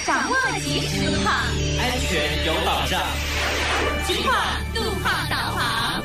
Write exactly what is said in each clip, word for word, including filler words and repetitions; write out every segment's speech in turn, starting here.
掌握即时路况， 安全有保障。 情况路况导航。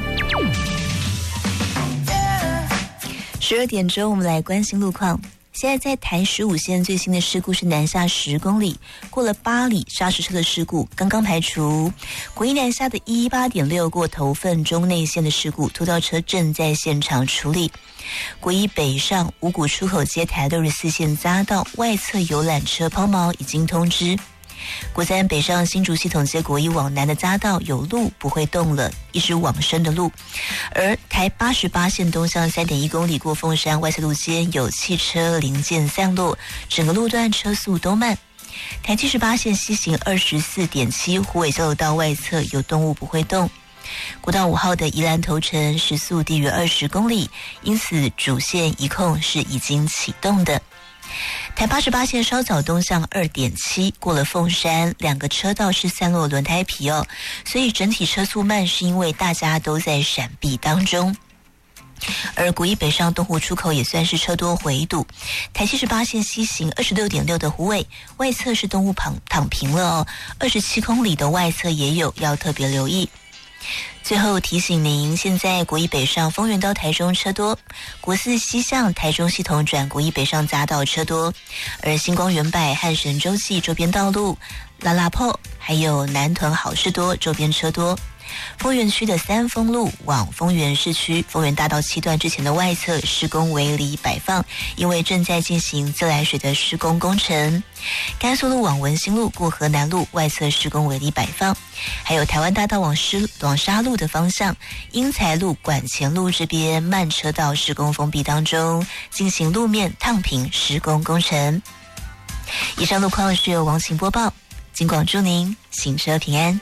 十二点钟，我们来关心路况。现在在台十五线最新的事故是南下十公里，过了八里砂石车的事故刚刚排除。国一南下的一一八点六过头份中内线的事故，拖吊车正在现场处理。国一北上五股出口街台六十四线匝道外侧游览车抛锚已经通知。国三北上新竹系统街国一往南的匝道有路不会动了，一直往深的路。而台八十八线东向 三点一公里过凤山外侧路间有汽车零件散落，整个路段车速都慢。台七十八线西行 二十四点七 虎尾交流道外侧有动物不会动。国道五号的宜兰头城时速低于二十公里，因此主线一控是已经启动的。台八十八线稍早东向 二点七 过了凤山，两个车道是散落轮胎皮哦，所以整体车速慢是因为大家都在闪避当中。而国一北上东湖出口也算是车多回堵，台七十八线西行 二十六点六 的虎尾外侧是动物躺躺平了哦，二十七公里的外侧也有，要特别留意。最后提醒您，现在国一北上丰原到台中车多，国四西向台中系统转国一北上匝道车多，而星光原柏汉神洲际周边道路拉拉坡还有南屯好事多周边车多。丰原区的三丰路往丰原市区丰原大道七段之前的外侧施工围篱摆放，因为正在进行自来水的施工工程。甘肃路往文心路过河南路外侧施工围篱摆放，还有台湾大道往施往沙路的方向英才路管前路这边慢车道施工封闭当中，进行路面烫平施工工程。以上路况是由王晴播报，警广祝您行车平安。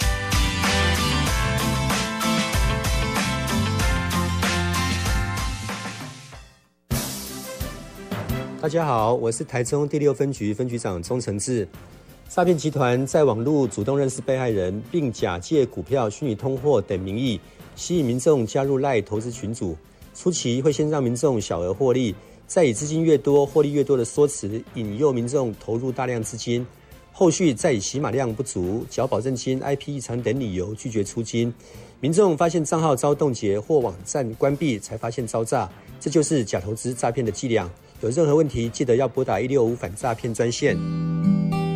大家好，我是台中第六分局分局长钟承志。诈骗集团在网络主动认识被害人，并假借股票、虚拟通货等名义，吸引民众加入赖投资群组。初期会先让民众小额获利，再以资金越多、获利越多的说辞，引诱民众投入大量资金。后续再以起码量不足、缴保证金、I P 异常等理由拒绝出金。民众发现账号遭冻结或网站关闭，才发现遭诈，这就是假投资诈骗的伎俩。有任何问题，记得要拨打一六五反诈骗专线。